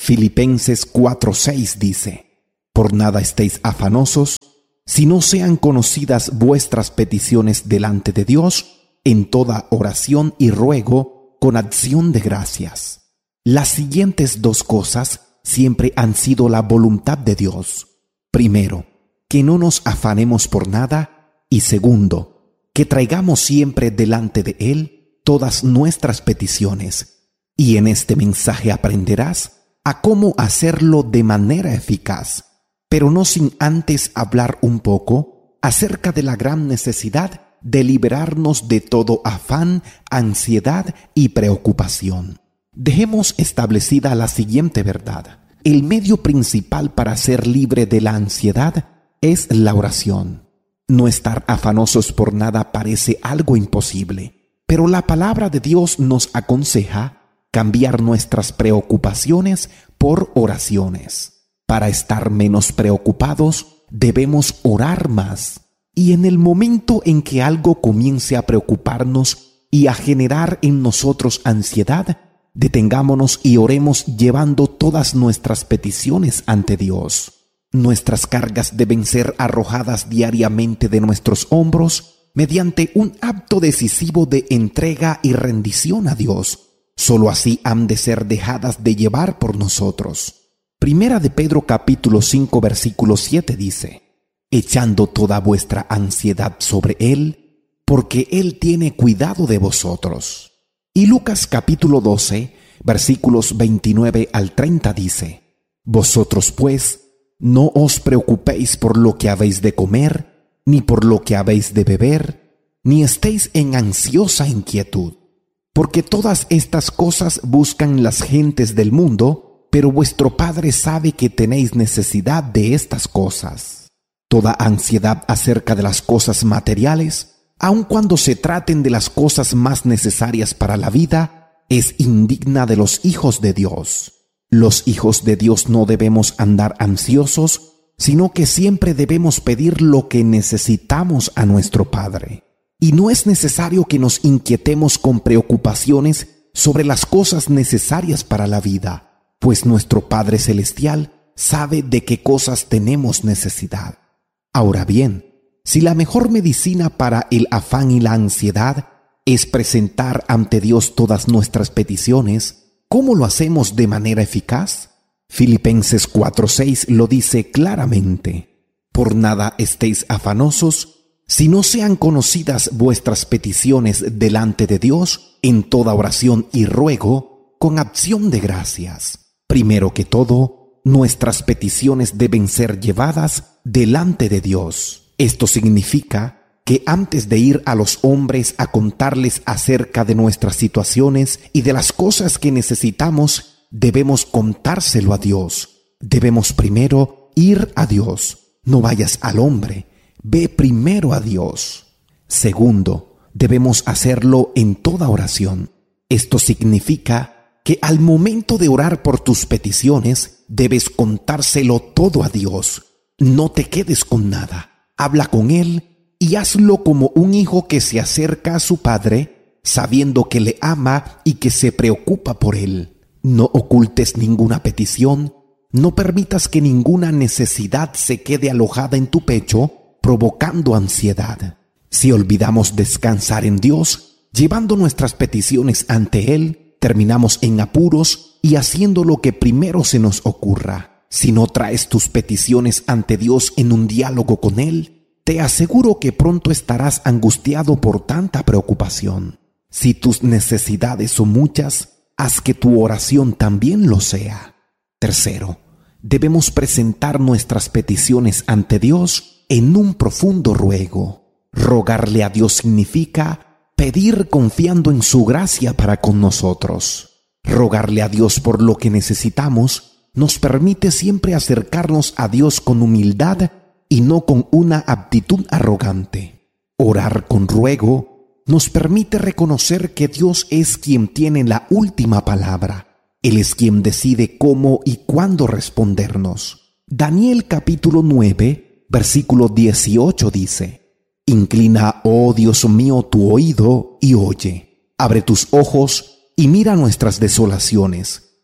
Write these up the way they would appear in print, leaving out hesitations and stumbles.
Filipenses 4:6 dice: Por nada estéis afanosos, si no sean conocidas vuestras peticiones delante de Dios, en toda oración y ruego, con acción de gracias. Las siguientes dos cosas siempre han sido la voluntad de Dios. Primero, que no nos afanemos por nada, y segundo, que traigamos siempre delante de Él todas nuestras peticiones. Y en este mensaje aprenderás a cómo hacerlo de manera eficaz, pero no sin antes hablar un poco acerca de la gran necesidad de liberarnos de todo afán, ansiedad y preocupación. Dejemos establecida la siguiente verdad: el medio principal para ser libre de la ansiedad es la oración. No estar afanosos por nada parece algo imposible, pero la palabra de Dios nos aconseja cambiar nuestras preocupaciones por oraciones. Para estar menos preocupados, debemos orar más. Y en el momento en que algo comience a preocuparnos y a generar en nosotros ansiedad, detengámonos y oremos llevando todas nuestras peticiones ante Dios. Nuestras cargas deben ser arrojadas diariamente de nuestros hombros mediante un acto decisivo de entrega y rendición a Dios. Solo así han de ser dejadas de llevar por nosotros. Primera de Pedro capítulo 5 versículo 7 dice: echando toda vuestra ansiedad sobre Él, porque Él tiene cuidado de vosotros. Y Lucas capítulo 12 versículos 29 al 30 dice: vosotros pues no os preocupéis por lo que habéis de comer, ni por lo que habéis de beber, ni estéis en ansiosa inquietud. Porque todas estas cosas buscan las gentes del mundo, pero vuestro Padre sabe que tenéis necesidad de estas cosas. Toda ansiedad acerca de las cosas materiales, aun cuando se traten de las cosas más necesarias para la vida, es indigna de los hijos de Dios. Los hijos de Dios no debemos andar ansiosos, sino que siempre debemos pedir lo que necesitamos a nuestro Padre. Y no es necesario que nos inquietemos con preocupaciones sobre las cosas necesarias para la vida, pues nuestro Padre Celestial sabe de qué cosas tenemos necesidad. Ahora bien, si la mejor medicina para el afán y la ansiedad es presentar ante Dios todas nuestras peticiones, ¿cómo lo hacemos de manera eficaz? Filipenses 4:6 lo dice claramente: por nada estéis afanosos, si no sean conocidas vuestras peticiones delante de Dios en toda oración y ruego, con acción de gracias. Primero que todo, nuestras peticiones deben ser llevadas delante de Dios. Esto significa que antes de ir a los hombres a contarles acerca de nuestras situaciones y de las cosas que necesitamos, debemos contárselo a Dios. Debemos primero ir a Dios. No vayas al hombre. Ve primero a Dios. Segundo, debemos hacerlo en toda oración. Esto significa que al momento de orar por tus peticiones, debes contárselo todo a Dios. No te quedes con nada. Habla con Él y hazlo como un hijo que se acerca a su padre, sabiendo que le ama y que se preocupa por él. No ocultes ninguna petición. No permitas que ninguna necesidad se quede alojada en tu pecho, provocando ansiedad. Si olvidamos descansar en Dios, llevando nuestras peticiones ante Él, terminamos en apuros y haciendo lo que primero se nos ocurra. Si no traes tus peticiones ante Dios en un diálogo con Él, te aseguro que pronto estarás angustiado por tanta preocupación. Si tus necesidades son muchas, haz que tu oración también lo sea. Tercero, debemos presentar nuestras peticiones ante Dios en un profundo ruego. Rogarle a Dios significa pedir confiando en su gracia para con nosotros. Rogarle a Dios por lo que necesitamos nos permite siempre acercarnos a Dios con humildad y no con una actitud arrogante. Orar con ruego nos permite reconocer que Dios es quien tiene la última palabra. Él es quien decide cómo y cuándo respondernos. Daniel capítulo 9 versículo 18 dice: inclina, oh Dios mío, tu oído y oye. Abre tus ojos y mira nuestras desolaciones.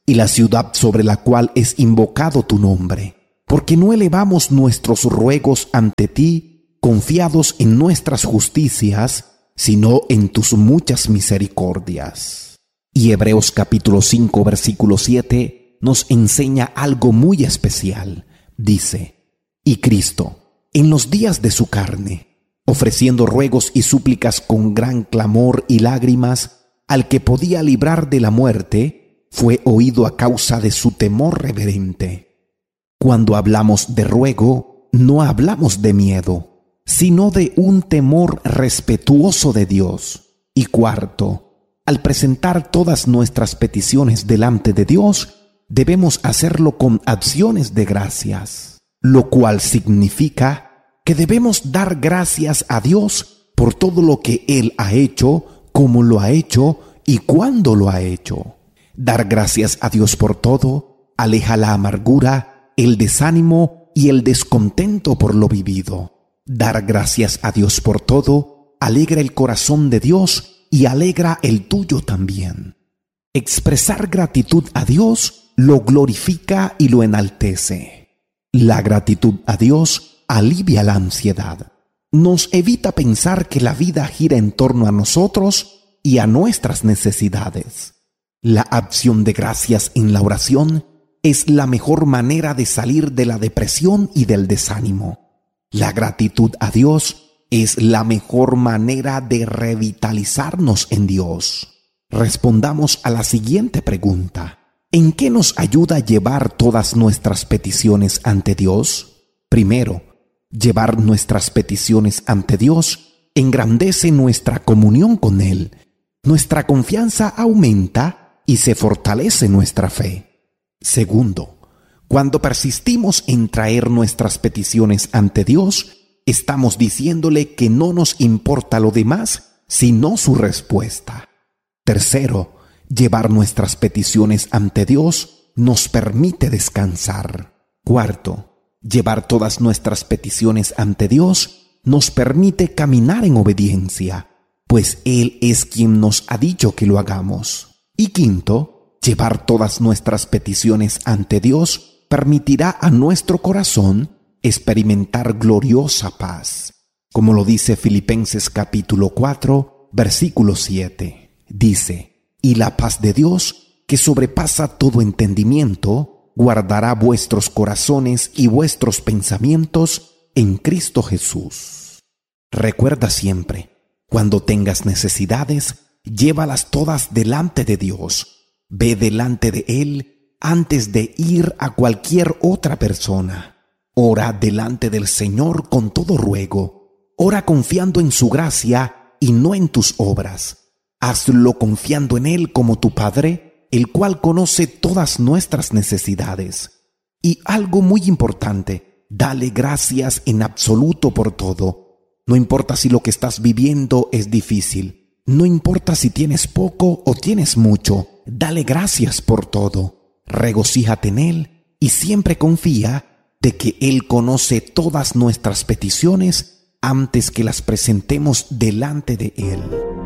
y la ciudad sobre la cual es invocado tu nombre, porque no elevamos nuestros ruegos ante ti, confiados en nuestras justicias, sino en tus muchas misericordias. Y Hebreos capítulo 5, versículo 7 nos enseña algo muy especial. Dice: y Cristo, en los días de su carne, ofreciendo ruegos y súplicas con gran clamor y lágrimas, al que podía librar de la muerte, fue oído a causa de su temor reverente. Cuando hablamos de ruego, no hablamos de miedo, sino de un temor respetuoso de Dios. Y cuarto, al presentar todas nuestras peticiones delante de Dios, debemos hacerlo con acciones de gracias, lo cual significa que debemos dar gracias a Dios por todo lo que Él ha hecho, cómo lo ha hecho y cuándo lo ha hecho. Dar gracias a Dios por todo aleja la amargura, el desánimo y el descontento por lo vivido. Dar gracias a Dios por todo alegra el corazón de Dios y alegra el tuyo también. Expresar gratitud a Dios lo glorifica y lo enaltece. La gratitud a Dios alivia la ansiedad. Nos evita pensar que la vida gira en torno a nosotros y a nuestras necesidades. La acción de gracias en la oración es la mejor manera de salir de la depresión y del desánimo. La gratitud a Dios es la mejor manera de revitalizarnos en Dios. Respondamos a la siguiente pregunta: ¿en qué nos ayuda a llevar todas nuestras peticiones ante Dios? Primero, llevar nuestras peticiones ante Dios engrandece nuestra comunión con Él. Nuestra confianza aumenta y se fortalece nuestra fe. Segundo, cuando persistimos en traer nuestras peticiones ante Dios, estamos diciéndole que no nos importa lo demás, sino su respuesta. Tercero, llevar nuestras peticiones ante Dios nos permite descansar. Cuarto, llevar todas nuestras peticiones ante Dios nos permite caminar en obediencia, pues Él es quien nos ha dicho que lo hagamos. Y quinto, llevar todas nuestras peticiones ante Dios permitirá a nuestro corazón experimentar gloriosa paz. Como lo dice Filipenses capítulo 4, versículo 7. Dice: y la paz de Dios, que sobrepasa todo entendimiento, guardará vuestros corazones y vuestros pensamientos en Cristo Jesús. Recuerda siempre: cuando tengas necesidades, llévalas todas delante de Dios. Ve delante de Él antes de ir a cualquier otra persona. Ora delante del Señor con todo ruego. Ora confiando en su gracia y no en tus obras. Hazlo confiando en Él como tu Padre, el cual conoce todas nuestras necesidades. Y algo muy importante: dale gracias en absoluto por todo. No importa si lo que estás viviendo es difícil. No importa si tienes poco o tienes mucho. Dale gracias por todo. Regocíjate en Él y siempre confía de que Él conoce todas nuestras peticiones antes que las presentemos delante de Él.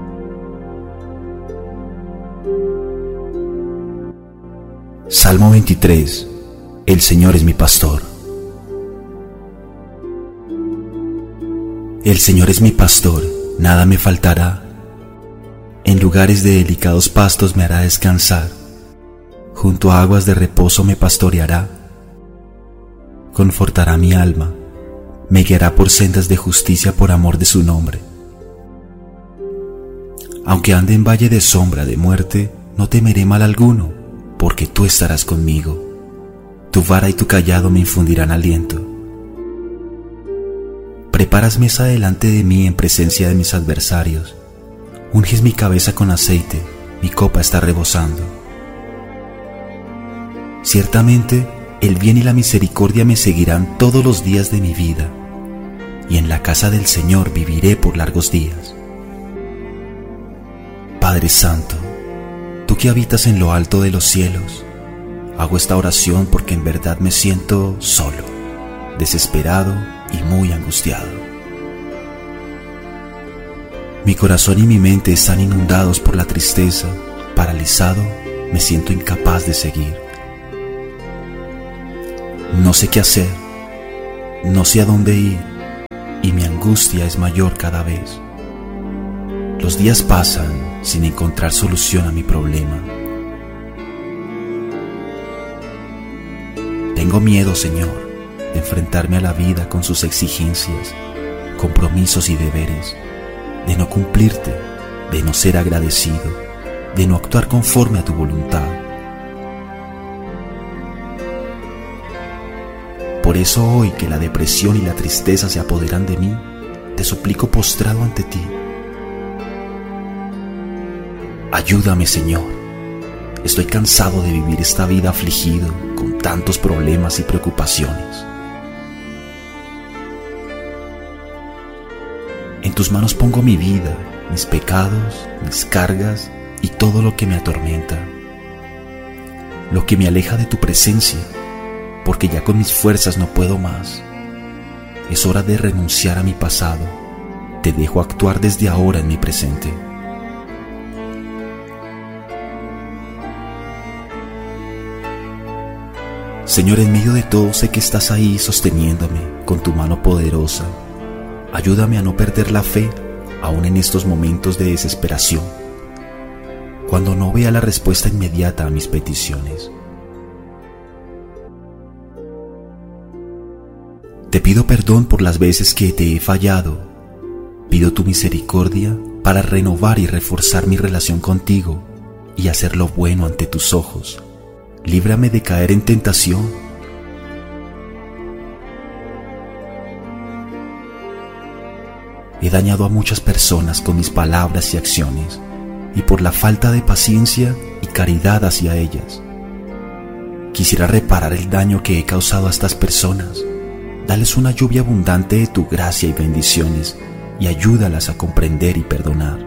Salmo 23. El Señor es mi pastor. El Señor es mi pastor, nada me faltará. En lugares de delicados pastos me hará descansar. Junto a aguas de reposo me pastoreará. Confortará mi alma. Me guiará por sendas de justicia por amor de su nombre. Aunque ande en valle de sombra de muerte, no temeré mal alguno, porque tú estarás conmigo. Tu vara y tu cayado me infundirán aliento. Preparas mesa delante de mí en presencia de mis adversarios. Unges mi cabeza con aceite, mi copa está rebosando. Ciertamente, el bien y la misericordia me seguirán todos los días de mi vida, y en la casa del Señor viviré por largos días. Padre Santo, tú que habitas en lo alto de los cielos, hago esta oración porque en verdad me siento solo, desesperado y muy angustiado. Mi corazón y mi mente están inundados por la tristeza, paralizado me siento incapaz de seguir. No sé qué hacer, no sé a dónde ir y mi angustia es mayor cada vez. Los días pasan sin encontrar solución a mi problema. Tengo miedo, Señor, de enfrentarme a la vida con sus exigencias, compromisos y deberes, de no cumplirte, de no ser agradecido, de no actuar conforme a tu voluntad. Por eso hoy que la depresión y la tristeza se apoderan de mí, te suplico postrado ante ti. Ayúdame, Señor. Estoy cansado de vivir esta vida afligido con tantos problemas y preocupaciones. En tus manos pongo mi vida, mis pecados, mis cargas y todo lo que me atormenta, lo que me aleja de tu presencia, porque ya con mis fuerzas no puedo más. Es hora de renunciar a mi pasado. Te dejo actuar desde ahora en mi presente. Señor, en medio de todo sé que estás ahí sosteniéndome con tu mano poderosa. Ayúdame a no perder la fe, aún en estos momentos de desesperación, cuando no vea la respuesta inmediata a mis peticiones. Te pido perdón por las veces que te he fallado. Pido tu misericordia para renovar y reforzar mi relación contigo y hacer lo bueno ante tus ojos. Líbrame de caer en tentación. He dañado a muchas personas con mis palabras y acciones, y por la falta de paciencia y caridad hacia ellas. Quisiera reparar el daño que he causado a estas personas. Dales una lluvia abundante de tu gracia y bendiciones, y ayúdalas a comprender y perdonar.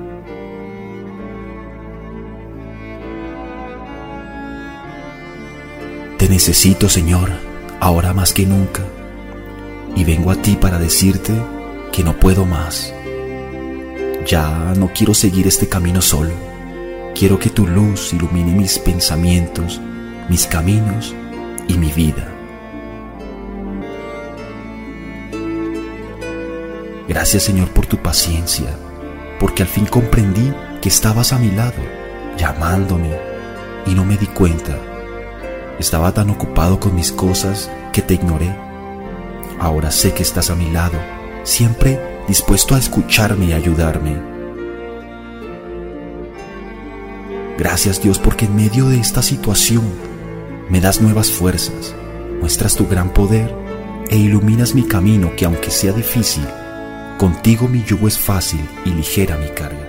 Te necesito, Señor, ahora más que nunca, y vengo a ti para decirte que no puedo más. Ya no quiero seguir este camino solo. Quiero que tu luz ilumine mis pensamientos, mis caminos y mi vida. Gracias, Señor, por tu paciencia, porque al fin comprendí que estabas a mi lado, llamándome, y no me di cuenta. Estaba tan ocupado con mis cosas que te ignoré. Ahora sé que estás a mi lado, siempre dispuesto a escucharme y ayudarme. Gracias, Dios, porque en medio de esta situación me das nuevas fuerzas, muestras tu gran poder e iluminas mi camino, que aunque sea difícil, contigo mi yugo es fácil y ligera mi carga.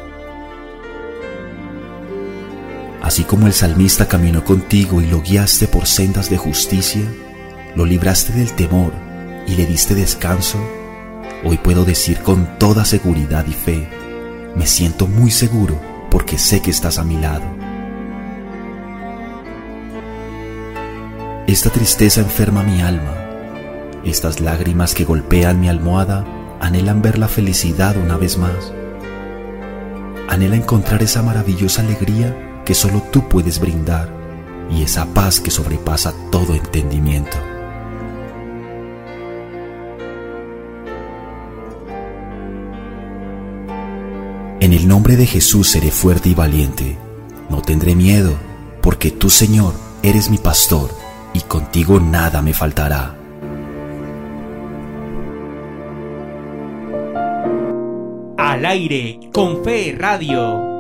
Así como el salmista caminó contigo y lo guiaste por sendas de justicia, lo libraste del temor y le diste descanso, hoy puedo decir con toda seguridad y fe, me siento muy seguro porque sé que estás a mi lado. Esta tristeza enferma mi alma, estas lágrimas que golpean mi almohada anhelan ver la felicidad una vez más. Anhela encontrar esa maravillosa alegría que solo tú puedes brindar y esa paz que sobrepasa todo entendimiento. En el nombre de Jesús seré fuerte y valiente. No tendré miedo, porque tú, Señor, eres mi pastor y contigo nada me faltará. Al aire con Fe Radio.